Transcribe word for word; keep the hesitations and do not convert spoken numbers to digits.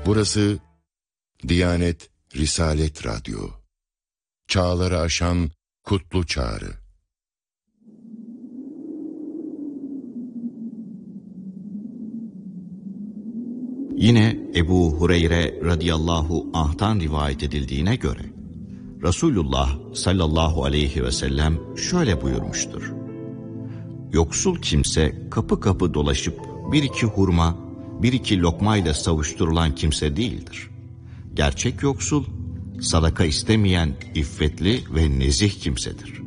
Burası Diyanet Risalet Radyo. Çağları aşan kutlu çağrı. Yine Ebu Hureyre radıyallahu anh'tan rivayet edildiğine göre Resulullah sallallahu aleyhi ve sellem şöyle buyurmuştur: yoksul kimse kapı kapı dolaşıp bir iki hurma, bir iki lokmayla savuşturulan kimse değildir. Gerçek yoksul, sadaka istemeyen iffetli ve nezih kimsedir.